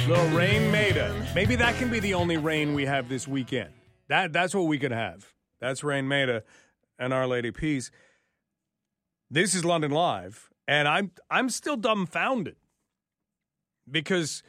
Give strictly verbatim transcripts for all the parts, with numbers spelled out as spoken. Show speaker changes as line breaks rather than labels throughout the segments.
The Rain Maida. Maybe that can be the only rain we have this weekend. That That's what we could have. That's Rain Maida and Our Lady Peace. This is London Live, and I'm I'm still dumbfounded because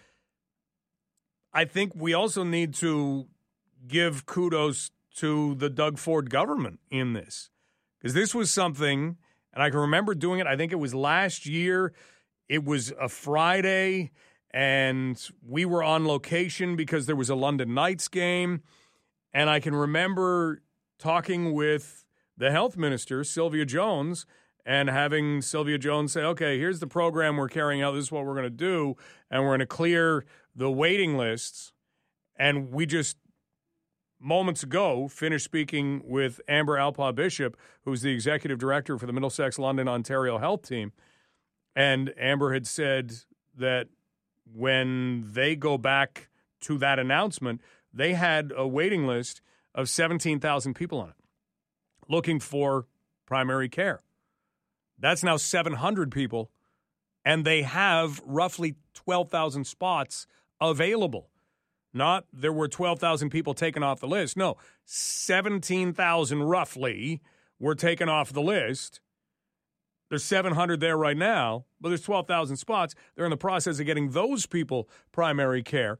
I think we also need to give kudos to the Doug Ford government in this, because this was something, and I can remember doing it, I think it was last year. It was a Friday, and we were on location because there was a London Knights game, and I can remember talking with the health minister, Sylvia Jones, and having Sylvia Jones say, okay, here's the program we're carrying out, this is what we're going to do, and we're going to clear the waiting lists. And we just, moments ago, finished speaking with Amber Alpaugh-Bishop, who's the executive director for the Middlesex London Ontario Health Team. And Amber had said that when they go back to that announcement, they had a waiting list of seventeen thousand people on it looking for primary care. That's now seven hundred people, and they have roughly twelve thousand spots available. Not there were twelve thousand people taken off the list. No, seventeen thousand roughly were taken off the list. There's seven hundred there right now, but there's twelve thousand spots. They're in the process of getting those people primary care.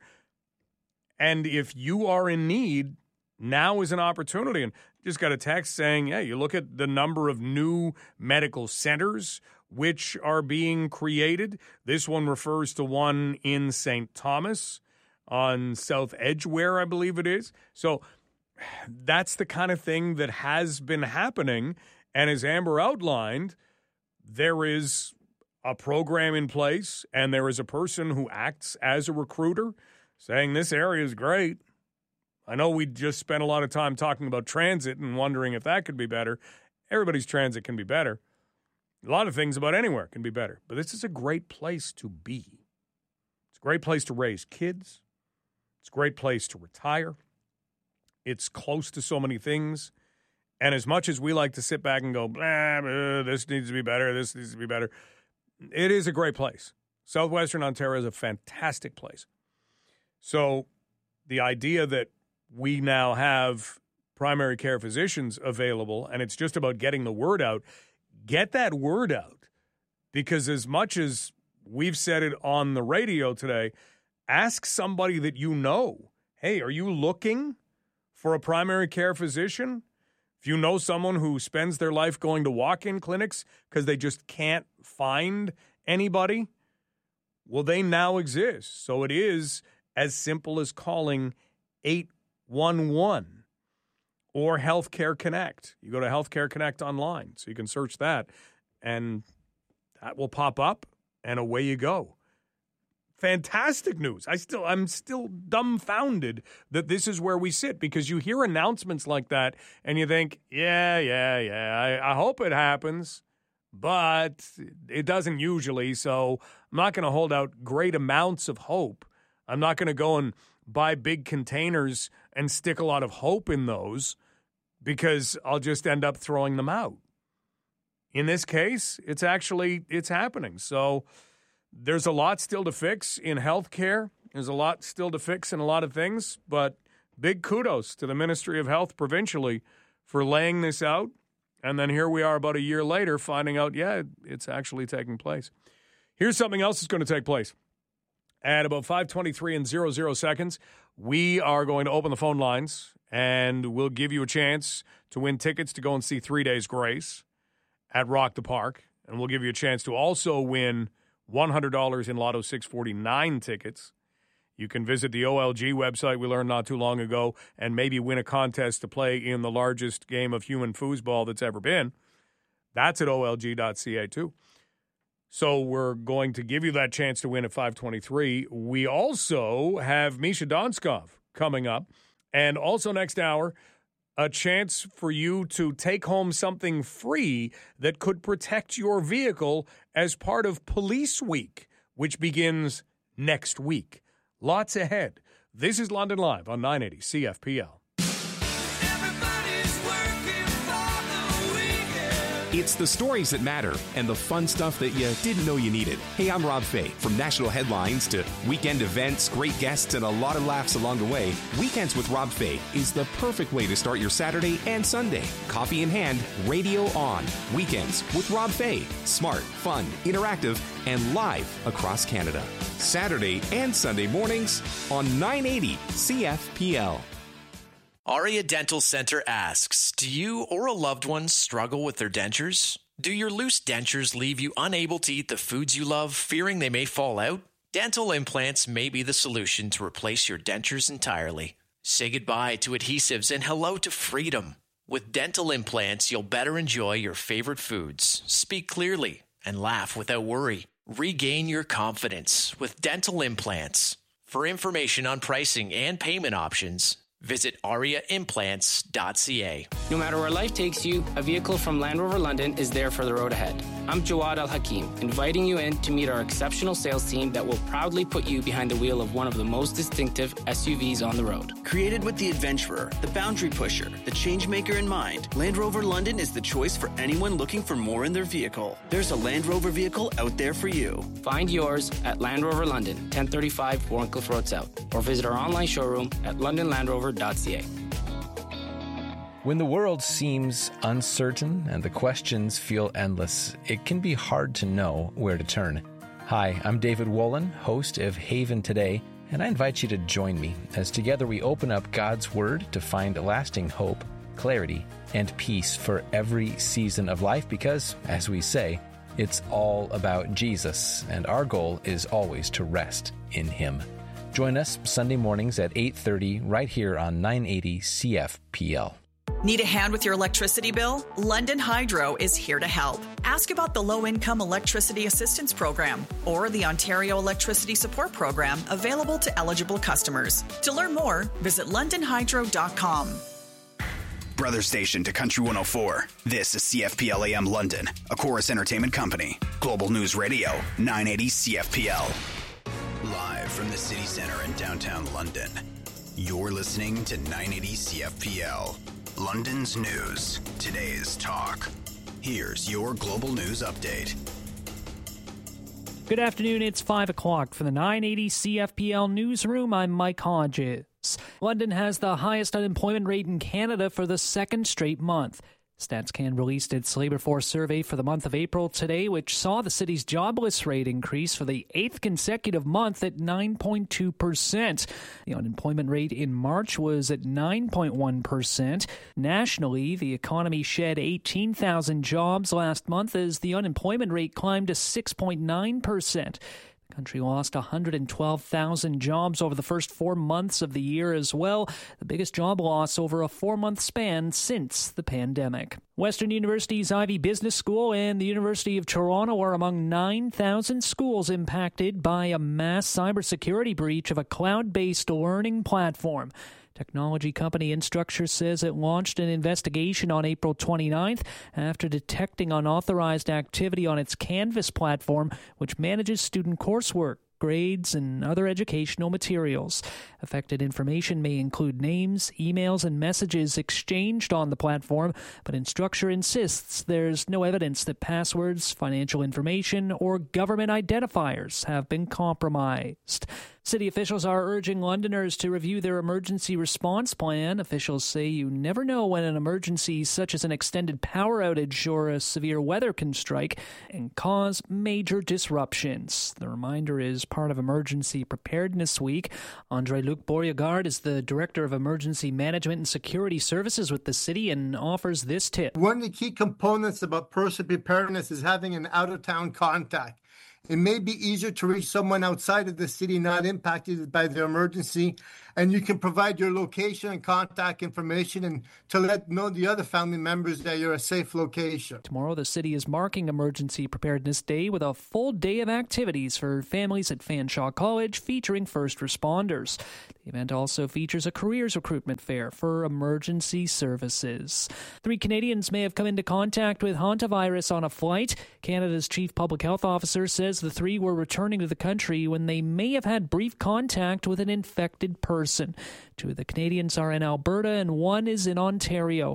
And if you are in need, now is an opportunity. And just got a text saying, hey, you look at the number of new medical centers which are being created. This one refers to one in Saint Thomas on South Edgware, I believe it is. So that's the kind of thing that has been happening. And as Amber outlined, there is a program in place, and there is a person who acts as a recruiter saying this area is great. I know we just spent a lot of time talking about transit and wondering if that could be better. Everybody's transit can be better. A lot of things about anywhere can be better. But this is a great place to be. It's a great place to raise kids. It's a great place to retire. It's close to so many things. And as much as we like to sit back and go, blah, blah, this needs to be better, this needs to be better, it is a great place. Southwestern Ontario is a fantastic place. So the idea that we now have primary care physicians available, and it's just about getting the word out, get that word out. Because as much as we've said it on the radio today, ask somebody that you know, hey, are you looking for a primary care physician? If you know someone who spends their life going to walk-in clinics because they just can't find anybody, well, they now exist. So it is as simple as calling eight one one or Healthcare Connect. You go to Healthcare Connect online, so you can search that, and that will pop up, and away you go. Fantastic news. I still, I'm still dumbfounded that this is where we sit, because you hear announcements like that and you think, yeah, yeah, yeah, I, I hope it happens, but it doesn't usually. So I'm not going to hold out great amounts of hope. I'm not going to go and buy big containers and stick a lot of hope in those, because I'll just end up throwing them out. In this case, it's actually, it's happening. So there's a lot still to fix in healthcare. There's a lot still to fix in a lot of things, but big kudos to the Ministry of Health provincially for laying this out. And then here we are about a year later finding out, yeah, it's actually taking place. Here's something else that's going to take place. At about five twenty-three and zero zero seconds, we are going to open the phone lines, and we'll give you a chance to win tickets to go and see Three Days Grace at Rock the Park. And we'll give you a chance to also win one hundred dollars in Lotto six forty-nine tickets. You can visit the O L G website we learned not too long ago and maybe win a contest to play in the largest game of human foosball that's ever been. That's at O L G dot C A too. So we're going to give you that chance to win at five twenty-three. We also have Misha Donskov coming up. And also next hour, a chance for you to take home something free that could protect your vehicle as part of Police Week, which begins next week. Lots ahead. This is London Live on nine eighty C F P L.
Everybody's working for the weekend. It's the stories that matter and the fun stuff that you didn't know you needed. Hey, I'm Rob Fay. From national headlines to weekend events, great guests, and a lot of laughs along the way, Weekends with Rob Fay is the perfect way to start your Saturday and Sunday. Coffee in hand, radio on. Weekends with Rob Fay. Smart, fun, interactive, and live across Canada. Saturday and Sunday mornings on nine eighty C F P L.
Aria Dental Center asks, do you or a loved one struggle with their dentures? Do your loose dentures leave you unable to eat the foods you love, fearing they may fall out? Dental implants may be the solution to replace your dentures entirely. Say goodbye to adhesives and hello to freedom. With dental implants, you'll better enjoy your favorite foods, speak clearly, and laugh without worry. Regain your confidence with dental implants. For information on pricing and payment options, visit aria implants dot c a.
No matter where life takes you, a vehicle from Land Rover London is there for the road ahead. I'm Jawad Al-Hakim, inviting you in to meet our exceptional sales team that will proudly put you behind the wheel of one of the most distinctive S U Vs on the road.
Created with the adventurer, the boundary pusher, the change maker in mind, Land Rover London is the choice for anyone looking for more in their vehicle. There's a Land Rover vehicle out there for you.
Find yours at Land Rover London, ten thirty-five Warncliffe Road South, or visit our online showroom at london land rover dot c a.
When the world seems uncertain and the questions feel endless, it can be hard to know where to turn. Hi, I'm David Wolin, host of Haven Today, and I invite you to join me as together we open up God's Word to find lasting hope, clarity, and peace for every season of life because, as we say, it's all about Jesus, and our goal is always to rest in Him. Join us Sunday mornings at eight thirty right here on nine eighty C F P L.
Need a hand with your electricity bill? London Hydro is here to help. Ask about the Low-Income Electricity Assistance Program or the Ontario Electricity Support Program available to eligible customers. To learn more, visit london hydro dot com.
Brother station to Country one oh four. This is C F P L A M London, a Chorus Entertainment Company. Global News Radio, nine eighty C F P L. Live from the city center in downtown London. You're listening to nine eighty C F P L. London's news, today's talk. Here's your global news update.
Good afternoon, it's five o'clock for the nine eighty C F P L newsroom. I'm Mike Hodges. London has the highest unemployment rate in Canada for the second straight month. StatsCan released its labor force survey for the month of April today, which saw the city's jobless rate increase for the eighth consecutive month at nine point two percent. The unemployment rate in March was at nine point one percent. Nationally, the economy shed eighteen thousand jobs last month as the unemployment rate climbed to six point nine percent. The country lost one hundred twelve thousand jobs over the first four months of the year as well, the biggest job loss over a four-month span since the pandemic. Western University's Ivey Business School and the University of Toronto are among nine thousand schools impacted by a mass cybersecurity breach of a cloud-based learning platform. Technology company Instructure says it launched an investigation on April twenty-ninth after detecting unauthorized activity on its Canvas platform, which manages student coursework, grades, and other educational materials. Affected information may include names, emails, and messages exchanged on the platform, but Instructure insists there's no evidence that passwords, financial information, or government identifiers have been compromised. City officials are urging Londoners to review their emergency response plan. Officials say you never know when an emergency such as an extended power outage or a severe weather can strike and cause major disruptions. The reminder is part of Emergency Preparedness Week. Andre-Luc Beauregard is the Director of Emergency Management and Security Services with the city and offers this tip.
One of the key components about personal preparedness is having an out-of-town contact. It may be easier to reach someone outside of the city not impacted by the emergency, and you can provide your location and contact information and to let know the other family members that you're a safe location.
Tomorrow, the city is marking Emergency Preparedness Day with a full day of activities for families at Fanshawe College featuring first responders. The event also features a careers recruitment fair for emergency services. Three Canadians may have come into contact with hantavirus on a flight. Canada's chief public health officer says the three were returning to the country when they may have had brief contact with an infected person. Two of the Canadians are in Alberta and one is in Ontario.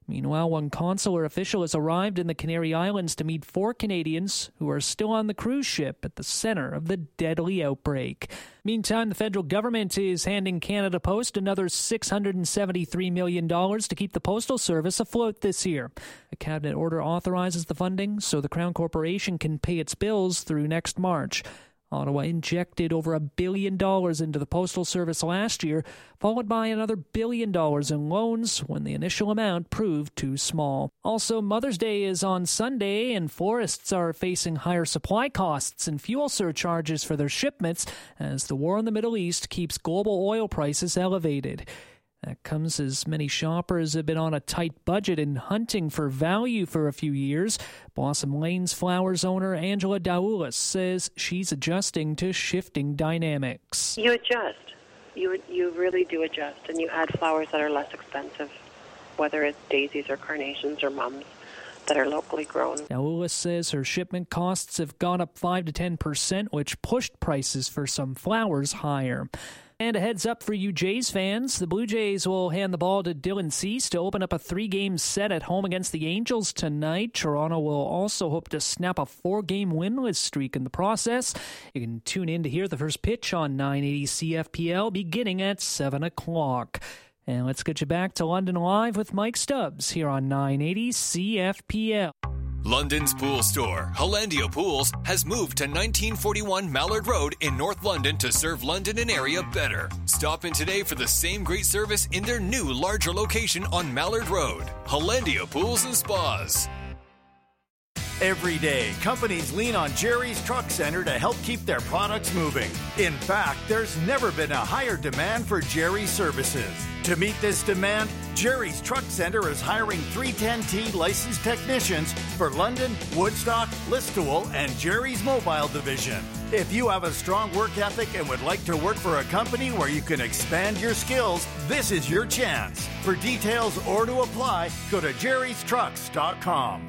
Meanwhile, one consular official has arrived in the Canary Islands to meet four Canadians who are still on the cruise ship at the center of the deadly outbreak. Meantime, the federal government is handing Canada Post another six hundred seventy-three million dollars to keep the Postal Service afloat this year. A cabinet order authorizes the funding so the Crown Corporation can pay its bills through next March. Ottawa injected over a billion dollars into the Postal Service last year, followed by another billion dollars in loans when the initial amount proved too small. Also, Mother's Day is on Sunday, and florists are facing higher supply costs and fuel surcharges for their shipments as the war in the Middle East keeps global oil prices elevated. That comes as many shoppers have been on a tight budget and hunting for value for a few years. Blossom Lane's Flowers owner Angela Daulis says she's adjusting to shifting dynamics.
You adjust. You you really do adjust, and you add flowers that are less expensive, whether it's daisies or carnations or mums that are locally grown.
Daulis says her shipment costs have gone up five to ten percent, which pushed prices for some flowers higher. And a heads up for you Jays fans, the Blue Jays will hand the ball to Dylan Cease to open up a three-game set at home against the Angels tonight. Toronto will also hope to snap a four-game winless streak in the process. You can tune in to hear the first pitch on nine eighty C F P L beginning at seven o'clock. And let's get you back to London Live with Mike Stubbs here on nine eighty C F P L.
London's pool store, Hollandia Pools, has moved to nineteen forty-one Mallard Road in North London to serve London and area better. Stop in today for the same great service in their new, larger location on Mallard Road. Hollandia Pools and Spas.
Every day, companies lean on Jerry's Truck Center to help keep their products moving. In fact, there's never been a higher demand for Jerry's services. To meet this demand, Jerry's Truck Center is hiring three ten T licensed technicians for London, Woodstock, Listowel, and Jerry's Mobile Division. If you have a strong work ethic and would like to work for a company where you can expand your skills, this is your chance. For details or to apply, go to jerrys trucks dot com.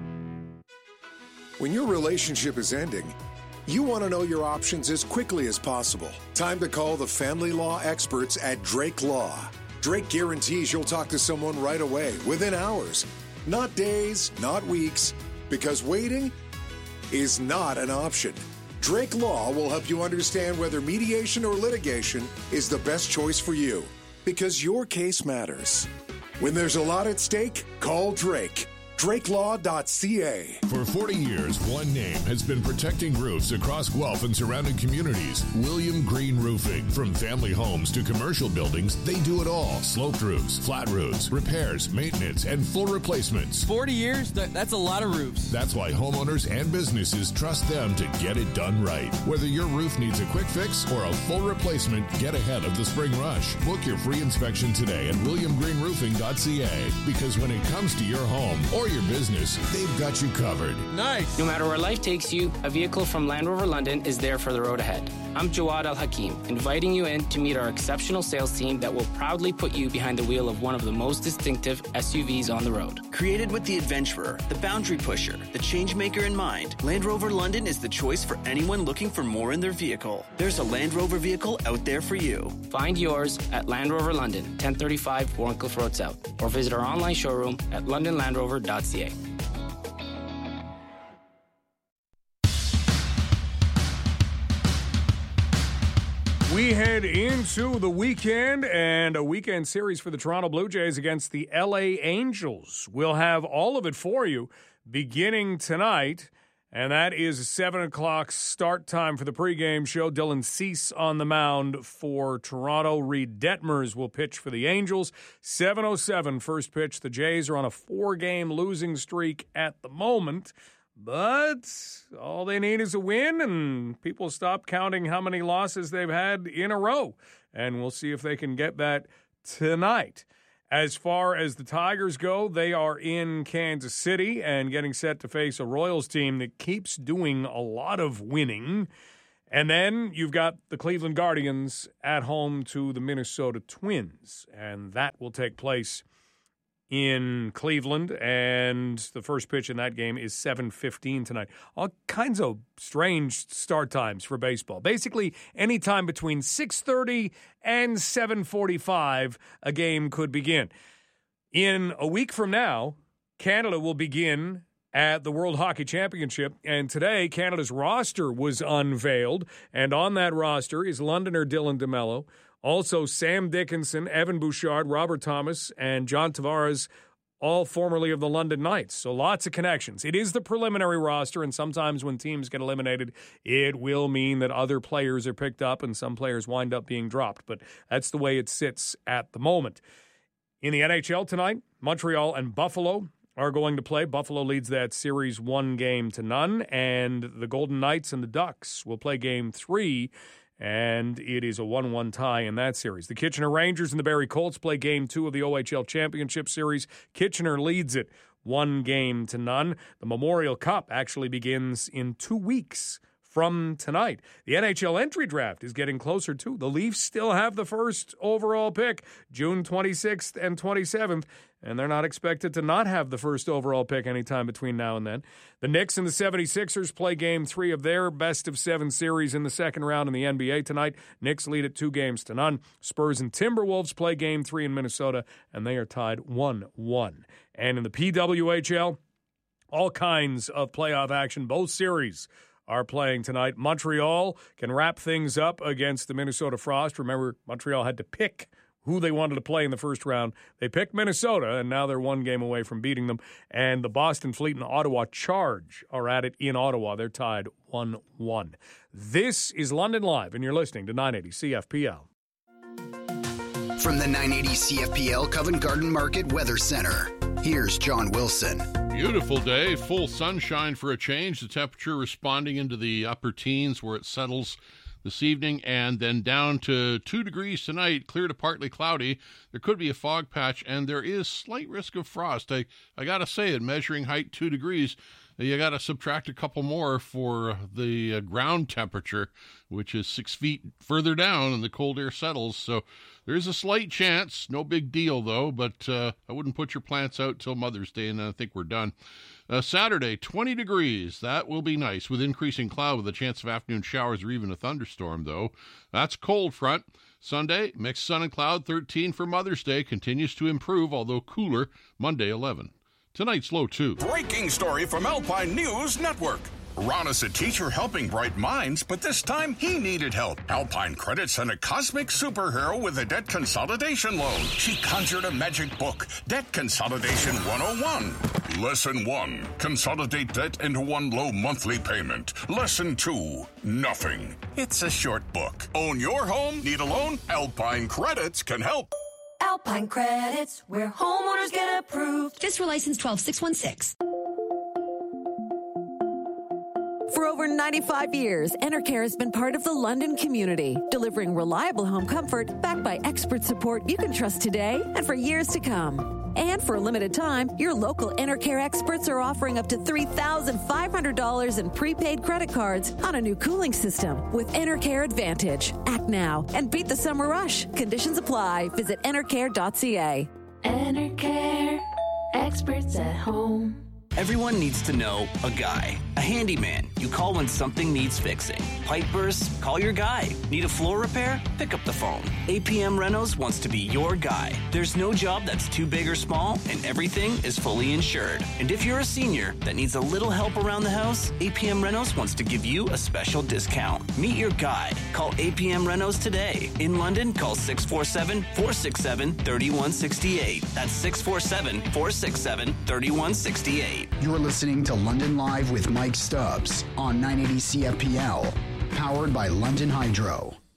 When your relationship is ending, you want to know your options as quickly as possible. Time to call the family law experts at Drake Law. Drake guarantees you'll talk to someone right away, within hours. Not days, not weeks, because waiting is not an option. Drake Law will help you understand whether mediation or litigation is the best choice for you, because your case matters. When there's a lot at stake, call Drake. drake law dot c a.
For forty years, one name has been protecting roofs across Guelph and surrounding communities. William Green Roofing. From family homes to commercial buildings, they do it all. Sloped roofs, flat roofs, repairs, maintenance, and full replacements.
forty years? That, that's a lot of roofs.
That's why homeowners and businesses trust them to get it done right. Whether your roof needs a quick fix or a full replacement, get ahead of the spring rush. Book your free inspection today at william green roofing dot c a. Because when it comes to your home or your business, they've got you covered.
Nice.
No matter where life takes you, a vehicle from Land Rover London is there for the road ahead. I'm Jawad Al Hakim, inviting you in to meet our exceptional sales team that will proudly put you behind the wheel of one of the most distinctive S U Vs on the road.
Created with the adventurer, the boundary pusher, the change maker in mind, Land Rover London is the choice for anyone looking for more in their vehicle. There's a Land Rover vehicle out there for you.
Find yours at Land Rover London, ten thirty-five Warncliffe Road South, or visit our online showroom at london land rover dot c a.
We head into the weekend and a weekend series for the Toronto Blue Jays against the L A Angels. We'll have all of it for you beginning tonight, and that is a seven o'clock start time for the pregame show. Dylan Cease on the mound for Toronto. Reed Detmers will pitch for the Angels. seven oh seven first pitch. The Jays are on a four-game losing streak at the moment. But all they need is a win, and people stop counting how many losses they've had in a row. And we'll see if they can get that tonight. As far as the Tigers go, they are in Kansas City and getting set to face a Royals team that keeps doing a lot of winning. And then you've got the Cleveland Guardians at home to the Minnesota Twins, and that will take place in Cleveland, and the first pitch in that game is seven fifteen tonight. All kinds of strange start times for baseball. Basically, any time between six thirty and seven forty-five, a game could begin. In a week from now, Canada will begin at the World Hockey Championship, and today Canada's roster was unveiled, and on that roster is Londoner Dylan DeMello, also Sam Dickinson, Evan Bouchard, Robert Thomas, and John Tavares, all formerly of the London Knights. So lots of connections. It is the preliminary roster, and sometimes when teams get eliminated, it will mean that other players are picked up and some players wind up being dropped, but that's the way it sits at the moment. In the N H L tonight, Montreal and Buffalo are going to play. Buffalo leads that series one game to none, and the Golden Knights and the Ducks will play game three, and it is a one one tie in that series. The Kitchener Rangers and the Barrie Colts play game two of the O H L Championship Series. Kitchener leads it one game to none. The Memorial Cup actually begins in two weeks from tonight. The N H L entry draft is getting closer, too. The Leafs still have the first overall pick, June twenty-sixth and twenty-seventh, and they're not expected to not have the first overall pick anytime between now and then. The Knicks and the seventy-sixers play game three of their best-of-seven series in the second round in the N B A tonight. Knicks lead it two games to none. Spurs and Timberwolves play game three in Minnesota, and they are tied one one. And in the P W H L, all kinds of playoff action, both series are playing tonight. Montreal can wrap things up against the Minnesota Frost. Remember, Montreal had to pick who they wanted to play in the first round. They picked Minnesota, and now they're one game away from beating them. And the Boston Fleet and Ottawa Charge are at it in Ottawa. They're tied one one. This is London Live, and you're listening to nine eighty C F P L.
From the nine eighty C F P L Covent Garden Market Weather Center, here's John Wilson.
Beautiful day, full sunshine for a change. The temperature responding into the upper teens where it settles this evening, and then down to two degrees tonight, clear to partly cloudy. There could be a fog patch, and there is slight risk of frost. I, I got to say, at measuring height two degrees, you got to subtract a couple more for the uh, ground temperature, which is six feet further down, and the cold air settles. So there is a slight chance. No big deal, though, but uh, I wouldn't put your plants out till Mother's Day, and then I think we're done. Uh, Saturday, twenty degrees. That will be nice, with increasing cloud with a chance of afternoon showers or even a thunderstorm, though. That's cold front. Sunday, mixed sun and cloud, thirteen for Mother's Day. Continues to improve, although cooler. Monday, eleven. Tonight's low, too.
Breaking story from Alpine News Network. Ron is a teacher helping bright minds, but this time he needed help. Alpine Credit sent a cosmic superhero with a debt consolidation loan. She conjured a magic book, Debt Consolidation one oh one. Lesson one, consolidate debt into one low monthly payment. Lesson two, nothing. It's a short book. Own your home? Need a loan? Alpine Credits can help.
Alpine Credits, where homeowners get approved. Just for license twelve six one six.
For over ninety-five years, Enercare has been part of the London community, delivering reliable home comfort backed by expert support you can trust today and for years to come. And for a limited time, your local Enercare experts are offering up to three thousand five hundred dollars in prepaid credit cards on a new cooling system with Enercare Advantage. Act now and beat the summer rush. Conditions apply. Visit enercare dot c a.
Enercare, experts at home.
Everyone needs to know a guy, a handyman. You call when something needs fixing. Pipe bursts? Call your guy. Need a floor repair? Pick up the phone. A P M Renos wants to be your guy. There's no job that's too big or small, and everything is fully insured. And if you're a senior that needs a little help around the house, A P M Renos wants to give you a special discount. Meet your guy. Call A P M Renos today. In London, call six four seven, four six seven, three one six eight. That's six four seven, four six seven, three one six eight.
You're listening to London Live with Mike Stubbs on nine eighty C F P L, powered by London Hydro.